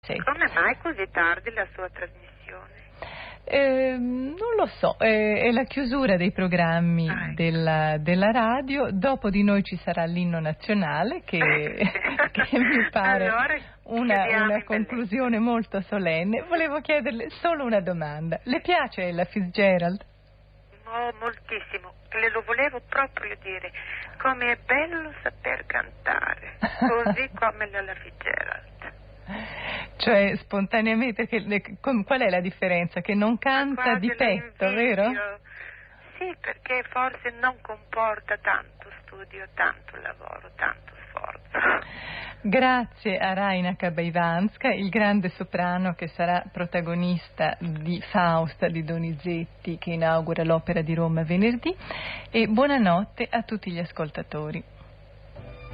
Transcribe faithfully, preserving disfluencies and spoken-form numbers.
Sì. Come mai così tardi la sua trasmissione? Eh, non lo so, è, è la chiusura dei programmi Ah, ecco. della, della radio. Dopo di noi ci sarà l'inno nazionale che, che mi pare Allora, una, chiudiamo una in conclusione molto solenne. Volevo chiederle solo una domanda: le piace Ella Fitzgerald? Oh, moltissimo, le lo volevo proprio dire, come è bello saper cantare, così come la Fitzgerald. Cioè spontaneamente, che, le, com, qual è la differenza? Che non canta di petto, vero? Sì, perché forse non comporta tanto studio, tanto lavoro, tanto sforzo. Grazie a Raina Kabaivanska, il grande soprano che sarà protagonista di Fausta di Donizetti, che inaugura l'Opera di Roma venerdì, e buonanotte a tutti gli ascoltatori.